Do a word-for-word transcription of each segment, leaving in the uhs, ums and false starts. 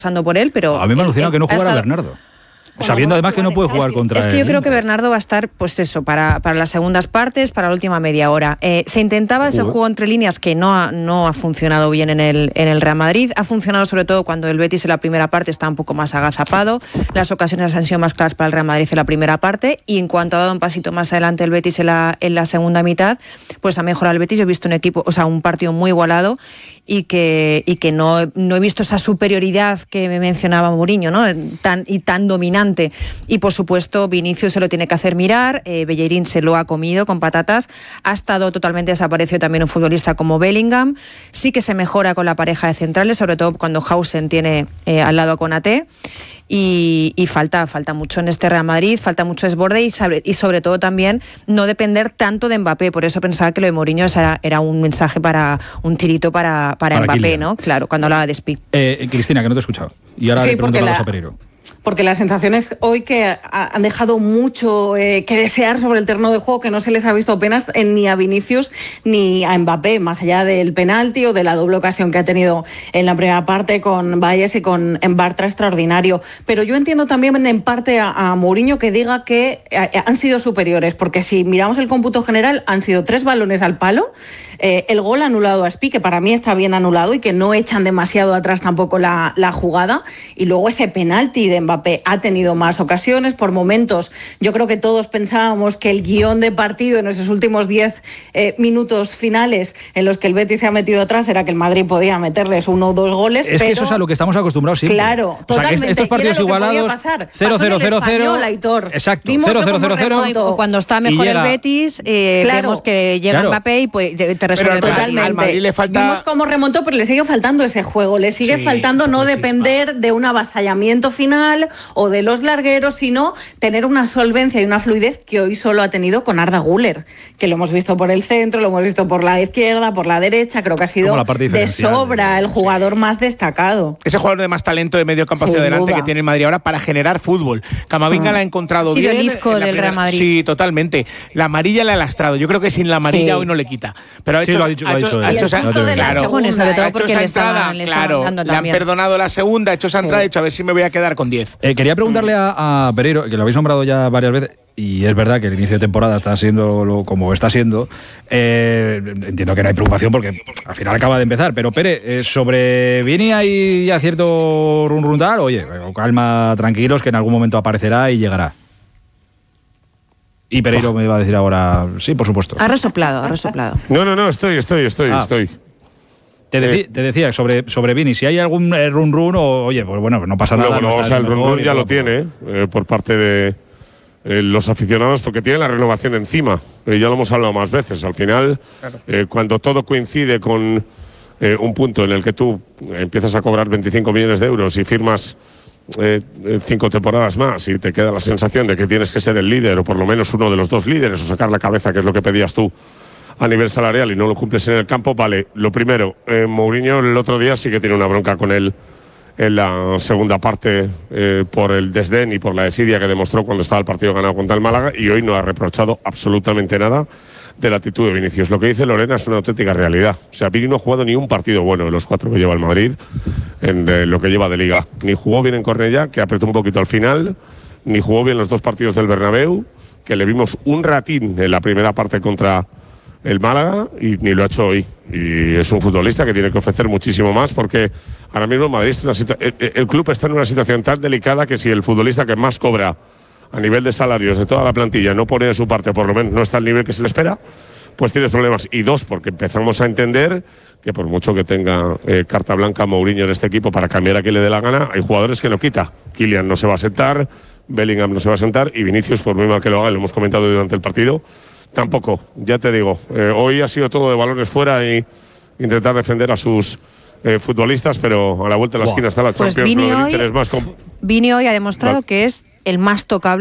pasando por él, pero... A mí me ha alucinado que no jugara estado... Bernardo. Sabiendo además que no puede jugar es que, contra él. Es que yo creo que Bernardo va a estar, pues eso, para, para las segundas partes, para la última media hora. Eh, se intentaba ese juego entre líneas que no ha, no ha funcionado bien en el, en el Real Madrid. Ha funcionado sobre todo cuando el Betis en la primera parte está un poco más agazapado. Las ocasiones han sido más claras para el Real Madrid en la primera parte. Y en cuanto ha dado un pasito más adelante el Betis en la, en la segunda mitad, pues ha mejorado el Betis. Yo he visto un equipo, o sea, un partido muy igualado y que, y que no, no he visto esa superioridad que me mencionaba Mourinho, ¿no? Tan, y tan dominante. Y por supuesto Vinicius se lo tiene que hacer mirar, eh, Bellerín se lo ha comido con patatas, ha estado totalmente desaparecido también un futbolista como Bellingham. Sí que se mejora con la pareja de centrales, sobre todo cuando Hausen tiene eh, al lado a Konaté. Y, y falta, falta mucho en este Real Madrid, falta mucho desborde y, sabe, y sobre todo también no depender tanto de Mbappé. Por eso pensaba que lo de Mourinho era, era un mensaje para un tirito para, para, para Mbappé, Kylian, ¿no? Claro, cuando hablaba de Spi. Eh, Cristina, que no te he escuchado. Y ahora sí, le pregunto a la... Rosa Pereiro. Porque las sensaciones hoy que han dejado mucho eh, que desear sobre el terreno de juego, que no se les ha visto apenas en, ni a Vinicius ni a Mbappé, más allá del penalti o de la doble ocasión que ha tenido en la primera parte con Valles y con Bartra, extraordinario. Pero yo entiendo también en parte a, a Mourinho que diga que eh, han sido superiores, porque si miramos el cómputo general, han sido tres balones al palo, eh, el gol anulado a Spi, que para mí está bien anulado y que no echan demasiado atrás tampoco la, la jugada, y luego ese penalti de Mbappé. Ha tenido más ocasiones, por momentos yo creo que todos pensábamos que el guión de partido en esos últimos diez eh, minutos finales en los que el Betis se ha metido atrás era que el Madrid podía meterles uno o dos goles. Es pero, que eso es a lo que estamos acostumbrados siempre. Claro, o sea, totalmente. Estos partidos igualados, cero cero cero cero, exacto, cero cero cero cero. Cuando está mejor llega, el Betis, eh, claro, vemos que llega claro. Mbappé y pues, te resuelve pero totalmente. Al Madrid le falta... Vimos cómo remontó, pero le sigue faltando ese juego, le sigue sí, faltando no depender de un avasallamiento final o de los largueros, sino tener una solvencia y una fluidez que hoy solo ha tenido con Arda Güler, que lo hemos visto por el centro, lo hemos visto por la izquierda, por la derecha, creo que ha sido de sobra el jugador sí. más destacado. Ese jugador de más talento de medio campo hacia Sin adelante duda. que tiene el Madrid ahora para generar fútbol. Camavinga ah. la ha encontrado ha sido bien. el isco del primera... Real Madrid. Sí, totalmente. La amarilla la ha lastrado. Yo creo que sin la amarilla sí. hoy no le quita. Pero ha hecho, sí, lo ha dicho, ha hecho, lo ha hecho, hecho, ha hecho, hecho, ha hecho claro, bueno, sobre todo porque le estaban, le estaban claro, dando le han también. perdonado la segunda, ha hecho esa entrada, ha sí. hecho a ver si me voy a quedar con diez. Eh, quería preguntarle a, a Pereiro, que lo habéis nombrado ya varias veces, y es verdad que el inicio de temporada está siendo lo, como está siendo. Eh, entiendo que no hay preocupación porque al final acaba de empezar, pero Pere, eh, sobre Vini hay ya cierto run run tal, oye, calma, tranquilos, que en algún momento aparecerá y llegará. Y Pereiro oh. me va a decir ahora, sí, por supuesto. Ha resoplado, ha resoplado. No, no, no, estoy, estoy, estoy, ah. estoy. Te, decí, te decía sobre, sobre Vini, si hay algún eh, run run o, oye, pues bueno, no pasa nada. No, bueno, no o sea, el run run ya lo tiene eh, por parte de eh, los aficionados porque tiene la renovación encima. Eh, ya lo hemos hablado más veces. Al final, claro. eh, cuando todo coincide con eh, un punto en el que tú empiezas a cobrar veinticinco millones de euros y firmas eh, cinco temporadas más y te queda la sensación de que tienes que ser el líder o por lo menos uno de los dos líderes o sacar la cabeza, que es lo que pedías tú a nivel salarial y no lo cumples en el campo, vale. Lo primero, eh, Mourinho el otro día sí que tiene una bronca con él en la segunda parte eh, por el desdén y por la desidia que demostró cuando estaba el partido ganado contra el Málaga, y hoy no ha reprochado absolutamente nada de la actitud de Vinicius. Lo que dice Lorena es una auténtica realidad. O sea, Vini no ha jugado ni un partido bueno de los cuatro que lleva el Madrid en eh, lo que lleva de Liga. Ni jugó bien en Cornellá, que apretó un poquito al final, ni jugó bien los dos partidos del Bernabéu, que le vimos un ratín en la primera parte contra el Málaga, y ni lo ha hecho hoy. Y es un futbolista que tiene que ofrecer muchísimo más, porque ahora mismo el Madrid está una situ- el, el club está en una situación tan delicada que si el futbolista que más cobra a nivel de salarios de toda la plantilla no pone de su parte, por lo menos no está al nivel que se le espera, pues tienes problemas. Y dos, porque empezamos a entender que por mucho que tenga eh, carta blanca Mourinho en este equipo para cambiar a quien le dé la gana, hay jugadores que no quita. Kylian no se va a sentar, Bellingham no se va a sentar, y Vinicius, por muy mal que lo haga, lo hemos comentado durante el partido, tampoco. Ya te digo, eh, hoy ha sido todo de balones fuera y intentar defender a sus eh, futbolistas, pero a la vuelta de la wow. esquina está la pues Champions. Vini hoy, más con... Vini hoy ha demostrado no. que es el más tocable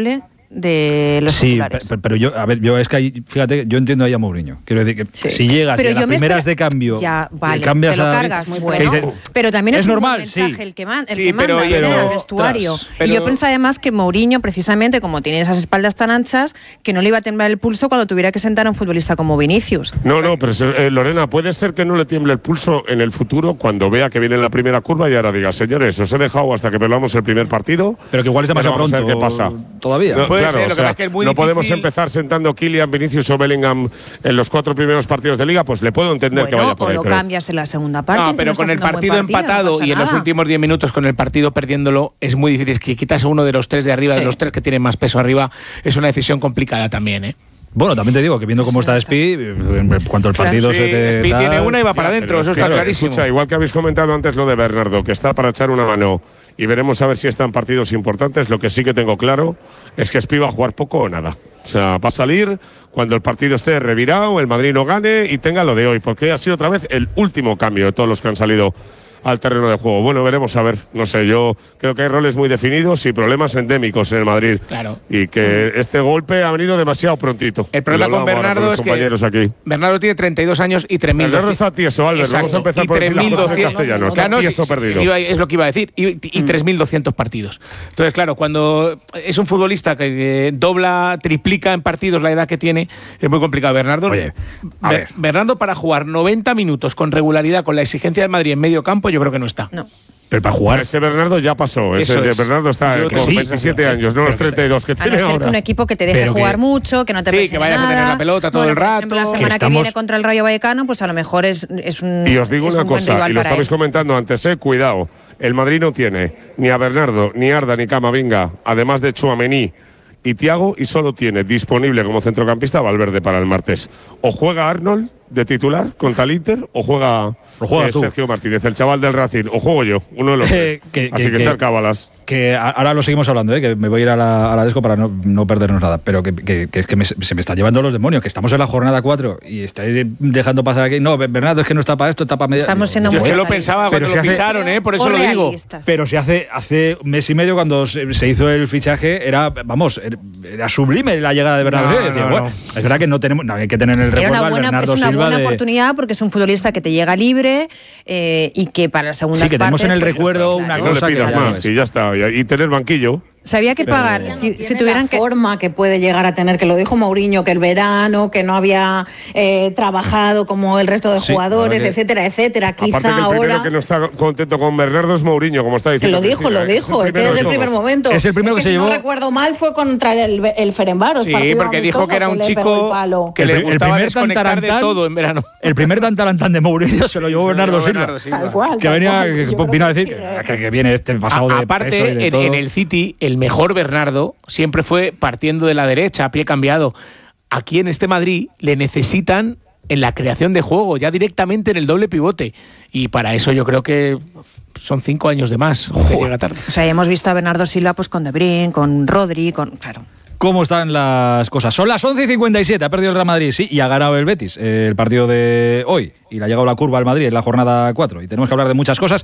de los sí, titulares. pero, pero yo, a ver, yo es que ahí, fíjate, yo entiendo ahí a Mourinho. Quiero decir que sí. si llegas pero y a las primeras espera... de cambio ya, vale, cambias te lo a cargas, muy bueno. dices, pero también es, es un normal, buen mensaje sí. el que, man, el sí, que manda, pero, pero, pero, el vestuario. pero, y yo pensé además que Mourinho, precisamente como tiene esas espaldas tan anchas, que no le iba a temblar el pulso cuando tuviera que sentar a un futbolista como Vinicius. No, no, pero eh, Lorena, puede ser que no le tiemble el pulso en el futuro cuando vea que viene la primera curva y ahora diga, señores, os he dejado hasta que perdamos el primer partido. Pero que igual es demasiado vamos pronto. A ver qué pasa. Todavía. No, puede claro, ser, o lo que sea, pasa es que es muy no difícil. podemos empezar sentando Kylian, Vinicius o Bellingham en los cuatro primeros partidos de Liga, pues le puedo entender bueno, que vaya por o ahí. lo pero... cambias en la segunda parte. No, si pero no con el estás haciendo un partido buen empatado no y en nada. los últimos diez minutos con el partido perdiéndolo es muy difícil. Que quitas a uno de los tres de arriba, sí. de los tres que tienen más peso arriba, es una decisión complicada también, ¿eh? Bueno, también te digo que viendo cómo está Spi, en cuanto el partido sí, se te Spi da, tiene una y va para Ya, adentro, eso es que, está claro, clarísimo. Escucha, igual que habéis comentado antes lo de Bernardo, que está para echar una mano y veremos a ver si están partidos importantes, lo que sí que tengo claro es que Spi va a jugar poco o nada. O sea, va a salir cuando el partido esté revirado, el Madrid no gane y tenga lo de hoy, porque ha sido otra vez el último cambio de todos los que han salido al terreno de juego. Bueno, veremos a ver. No sé, yo creo que hay roles muy definidos y problemas endémicos en el Madrid. Claro. Y que este golpe ha venido demasiado prontito. El problema con Bernardo es que aquí. Bernardo tiene treinta y dos años y tres mil doscientos. Bernardo está tieso, Albert. Vamos a empezar y por decir las cosas en tres mil doscientos castellano. Está Claro, tieso sí, sí, perdido. iba- es lo que iba a decir. Y, y tres mil doscientos partidos. Entonces, claro, cuando es un futbolista que eh, dobla, triplica en partidos la edad que tiene, es muy complicado. Bernardo, Oye, a Ber- ver. Bernardo para jugar noventa minutos con regularidad, con la exigencia del Madrid en medio campo, yo creo que no está. No. pero para jugar. Ese Bernardo ya pasó. Ese Eso de es. Bernardo está Yo con sí, veintisiete años, no los treinta y dos que A no tiene ser que ahora. un equipo que te deje Pero que- jugar mucho, que no te Sí, presione que vayas a tener nada. la pelota todo Bueno, el por ejemplo, rato. la semana Que que, estamos- viene contra el Rayo Vallecano, pues a lo mejor es, es un Y os digo es una un buen cosa, rival y lo para estabais él. comentando antes, eh, cuidado. El Madrid no tiene ni a Bernardo, ni Arda, ni Camavinga, además de Tchouaméni y Thiago, y solo tiene disponible como centrocampista a Valverde para el martes. O juega Arnold de titular contra el Inter, o juega O juegas eh, tú. Sergio Martínez, el chaval del Racing, o juego yo, uno de los tres. Eh, que- Así que- que, que- echar cábalas. Que a- ahora lo seguimos hablando, ¿eh? Que me voy a ir a la, a la desco para no, no perdernos nada, pero que, que, que es que me- se me está llevando los demonios, que estamos en la jornada cuatro y estáis dejando pasar aquí. No, Bernardo, es que no está para esto, está para media. Estamos Digo, siendo Yo muy es que lo realistas. pensaba Pero cuando si lo hace- ficharon, ¿eh? Por eso O lo digo. realistas. Pero si hace, hace un mes y medio cuando se, se hizo el fichaje era, vamos, era sublime la llegada de Bernardo. No, Silva. Decía, no, bueno, no. es verdad que no tenemos, no, hay que tener en el Era recuerdo una al buena, es Bernardo una Silva buena de- oportunidad porque es un futbolista que te llega libre eh, y que para la segunda Sí, que tenemos en el pues, recuerdo claro. una Y no le cosa que pidas ya más, ves. y ya está. Y, y tener banquillo. Sabía que pagar, si, Tiene si tuvieran la que... forma que puede llegar a tener, que lo dijo Mourinho, que el verano, que no había eh, trabajado como el resto de Sí, jugadores, la verdad que- etcétera, etcétera. Aparte Quizá que el primero ahora que no está contento con Bernardo es Mourinho, como está que diciendo. lo dijo, Cristina, lo ¿eh? dijo, Es es que el desde el primero de primer todos. momento. Es el primero que que se si llevó- no recuerdo mal fue contra el, el Ferencváros. Sí, partido porque dijo amistoso que era un le pegó el chico palo. que El le pri- el gustaba primer desconectar de tantarantán- todo en verano. El primer tantarantán de Mourinho se lo llevó Bernardo Silva. Tal cual. Que tal venía, cual. que Yo creo vino a que decir sí, eh. que, que viene este pasado A- de aparte, peso y de en, todo. en el City, el mejor Bernardo siempre fue partiendo de la derecha, a pie cambiado. Aquí en este Madrid le necesitan en la creación de juego, ya directamente en el doble pivote. Y para eso yo creo que son cinco años de más. que llega tarde. O sea, hemos visto a Bernardo Silva pues con De Bruyne, con Rodri, con... Claro. ¿Cómo están las cosas? Son las once y cincuenta y siete, ha perdido el Real Madrid, sí, y ha ganado el Betis, eh, el partido de hoy, y le ha llegado la curva al Madrid en la jornada cuatro, y tenemos que hablar de muchas cosas,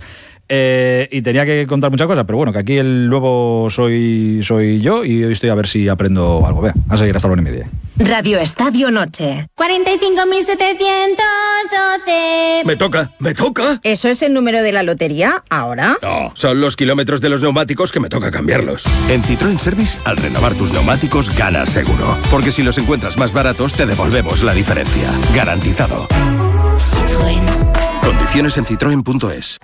eh, y tenía que contar muchas cosas, pero bueno, que aquí el nuevo soy, soy yo, y hoy estoy a ver si aprendo algo. Vea, a seguir hasta la una y media. Radio Estadio Noche. cuarenta y cinco mil setecientos doce. Me toca, me toca. ¿Eso es el número de la lotería ahora? No, son los kilómetros de los neumáticos que me toca cambiarlos. En Citroën Service, al renovar tus neumáticos, ganas seguro. Porque si los encuentras más baratos, te devolvemos la diferencia. Garantizado. Citroën. Condiciones en citroen punto es.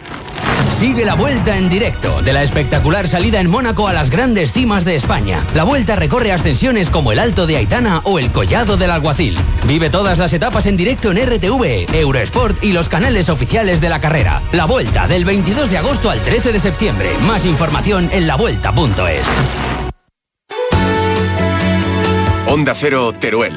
Sigue la Vuelta en directo, de la espectacular salida en Mónaco a las grandes cimas de España. La Vuelta recorre ascensiones como el Alto de Aitana o el Collado del Alguacil. Vive todas las etapas en directo en R T V, Eurosport y los canales oficiales de la carrera. La Vuelta, del veintidós de agosto al trece de septiembre. Más información en la vuelta punto es. Onda Cero, Teruel.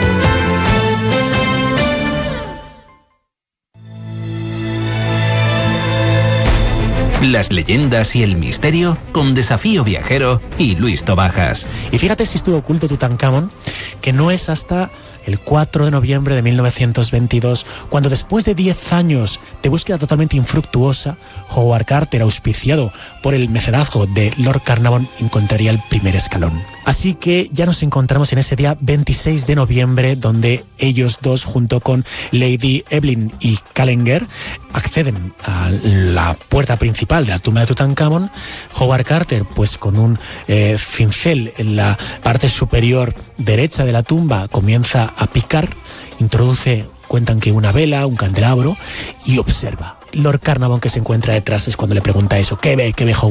Las leyendas y el misterio con Desafío Viajero y Luis Tobajas. Y fíjate si estuvo oculto Tutankamón, que no es hasta el cuatro de noviembre de mil novecientos veintidós, cuando después de diez años de búsqueda totalmente infructuosa, Howard Carter, auspiciado por el mecenazgo de Lord Carnarvon, encontraría el primer escalón. Así que ya nos encontramos en ese día veintiséis de noviembre, donde ellos dos, junto con Lady Evelyn y Kallenger, acceden a la puerta principal de la tumba de Tutankamón. Howard Carter, pues con un eh, cincel en la parte superior derecha de la tumba, comienza a picar, introduce, cuentan que una vela, un candelabro, y observa. Lord Carnarvon, que se encuentra detrás, es cuando le pregunta eso. ¿Qué ve? ¿Qué ve Howard